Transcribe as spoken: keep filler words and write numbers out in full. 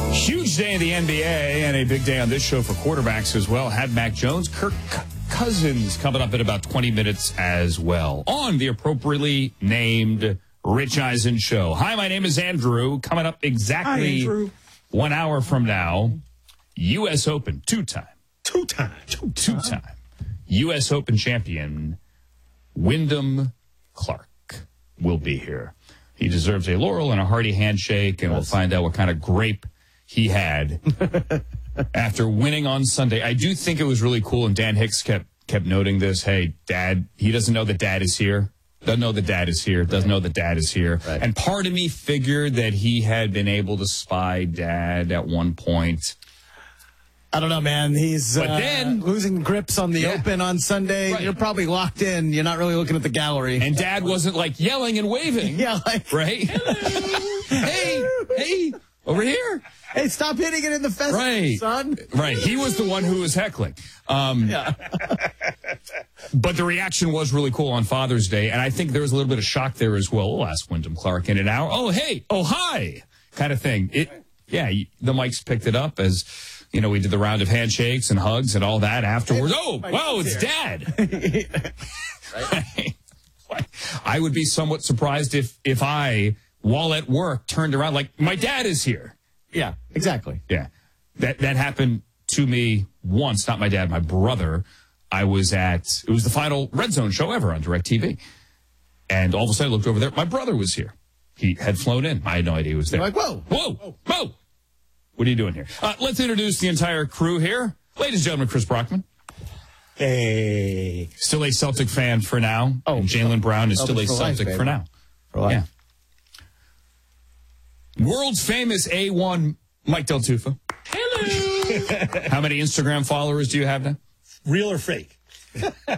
Huge day in the N B A and a big day on this show for quarterbacks as well. Had Mac Jones, Kirk Cousins coming up in about twenty minutes as well on the appropriately named Rich Eisen Show. Hi, my name is Andrew. Coming up exactly Hi, one hour from now, U S Open two-time. Two-time. Two-time. Two-time U S Open champion Wyndham Clark will be here. He deserves a laurel and a hearty handshake, and we'll find out what kind of grape he had after winning on Sunday. I do think it was really cool, and Dan Hicks kept kept noting this. Hey, Dad, he doesn't know that Dad is here. Doesn't know that Dad is here. Doesn't know that Dad is here. Right. And part of me figured that he had been able to spy Dad at one point. I don't know, man. He's But uh, then- losing grips on the Yeah. Open on Sunday. Right. You're probably locked in. You're not really looking at the gallery. And Dad wasn't like yelling and waving. yeah, like, Right? hey, hey, over here. hey, stop hitting it in the fence, Right. son. Right. He was the one who was heckling. Um, Yeah. But the reaction was really cool on Father's Day, and I think there was a little bit of shock there as well. We'll ask Wyndham Clark in an hour. Oh, hey, oh, hi, kind of thing. It, yeah, the mics picked it up as, you know, we did the round of handshakes and hugs and all that afterwards. Oh, wow, it's Dad. Right. I would be somewhat surprised if, if I, while at work, turned around like, my dad is here. Yeah, exactly. Yeah. That that happened to me once, not my dad, my brother. I was at, it was the final Red Zone show ever on DirecTV. And all of a sudden I looked over there. My brother was here. He had flown in. I had no idea he was there. You're like, whoa. Whoa, whoa. What are you doing here? Uh, let's introduce the entire crew here. Ladies and gentlemen, Chris Brockman. Hey. Still a Celtic fan for now. Oh, and Jalen Brown is oh, still a for life, Celtic baby. for now. For life. Yeah. World's famous A one, Mike Del Tufo. Hello. How many Instagram followers do you have now? Real or fake?